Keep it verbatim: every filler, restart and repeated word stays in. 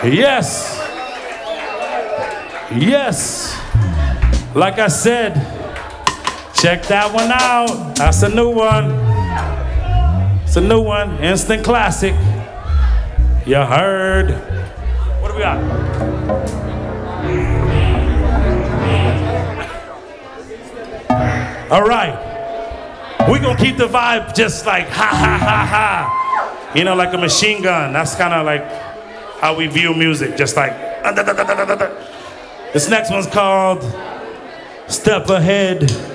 Yes. Yes. Like I said, check that one out. That's a new one. It's a new one. Instant classic. You heard. What do we got? All right. We're going to keep the vibe just like ha, ha, ha, ha. You know, like a machine gun. That's kind of like how we view music. Just like. Uh, da, da, da, da, da, da. This next one's called Step Ahead.